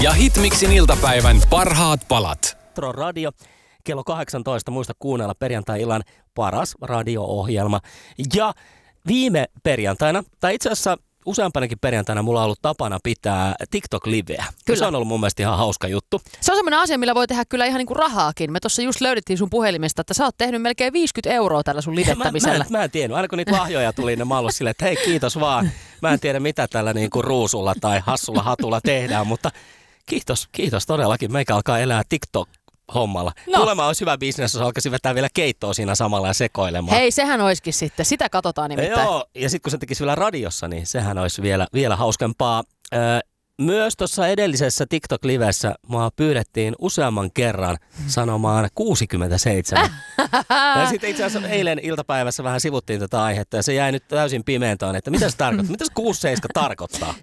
ja Hitmixin iltapäivän parhaat palat. Metro Radio. Kello 18 muista kuunnella perjantai-illan paras radio-ohjelma. Ja viime perjantaina, tai itse asiassa useampanakin perjantaina mulla on ollut tapana pitää TikTok-liveä. Kyllä. Se on ollut mun mielestä ihan hauska juttu. Se on semmoinen asia, millä voi tehdä kyllä ihan niin kuin rahaakin. Me tuossa just löydettiin sun puhelimesta, että sä oot tehnyt melkein 50 € tällä sun livettämisellä. Mä en tiennyt. Aina kun niitä lahjoja tuli, niin mä olin silleen, että hei kiitos vaan. Mä en tiedä mitä tällä niin kuin ruusulla tai hassulla hatulla tehdään, mutta kiitos todellakin. Meikä alkaa elää TikTok-hommalla. No. Kuulemma olisi hyvä bisnes, jos alkaisi vetää vielä keittoa siinä samalla ja sekoilemaan. Hei, sehän olisikin sitten. Sitä katsotaan nimittäin. Joo, ja sitten kun se tekisi vielä radiossa, niin sehän olisi vielä hauskempaa. Myös tuossa edellisessä TikTok-livessä mua pyydettiin useamman kerran sanomaan 67. Ja sitten itse asiassa eilen iltapäivässä vähän sivuttiin tätä aihetta ja se jäi nyt täysin pimentoon, että mitä se tarkoittaa? Mitä se 67 tarkoittaa?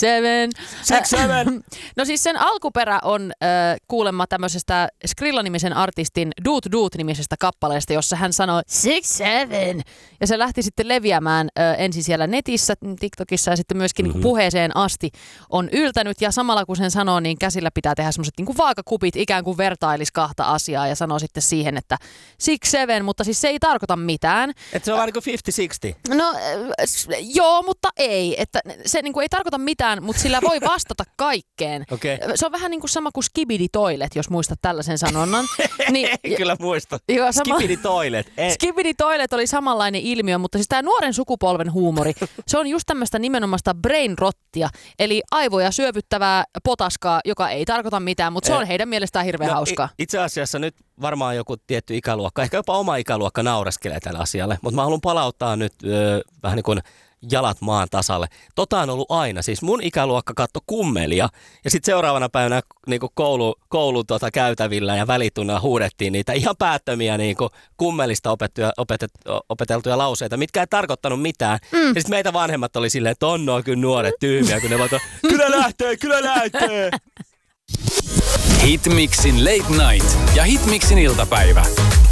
67. No siis sen alkuperä on kuulemma tämmöisestä Skrilla-nimisen artistin Doot Doot-nimisestä kappaleesta, jossa hän sanoi 67. Ja se lähti sitten leviämään ensin siellä netissä, TikTokissa ja sitten myöskin niin puheeseen asti on yltänyt. Ja samalla kun sen sanoo, niin käsillä pitää tehdä semmoiset niin kuin vaakakupit, ikään kuin vertailisi kahta asiaa ja sanoo sitten siihen, että 67, mutta siis se ei tarkoita mitään. Että se on vaan niin kuin 50-60? No joo, mutta ei. Että se niin kuin ei tarkoita mitään, mutta sillä voi vastata kaikkeen. Okay. Se on vähän niin kuin sama kuin skibidi toilet, jos muistat tällaisen sanonnan. Niin, kyllä muista. Skibidi toilet. Skibidi toilet oli samanlainen ilmiö, mutta siis tämä nuoren sukupolven huumori, se on just tämmöistä nimenomaista brain rottia, eli aivoja syövyttävää potaskaa, joka ei tarkoita mitään, mutta se on heidän mielestään hirveän hauskaa. Itse asiassa nyt varmaan joku tietty ikäluokka, ehkä jopa oma ikäluokka naureskelee tälle asialle, mutta mä haluan palauttaa nyt vähän niin kuin jalat maan tasalle. On ollut aina. Siis mun ikäluokka katsoi Kummelia ja sitten seuraavana päivänä niin koulun käytävillä ja välitunnilla huudettiin niitä ihan päättömiä niin kuin Kummelista opeteltuja lauseita, mitkä ei tarkoittanut mitään. Ja sitten meitä vanhemmat oli silleen, että on kyllä nuoret tyhmiä, kun ne vaan kyllä lähtee. Hitmixin Late Night ja Hitmixin iltapäivä.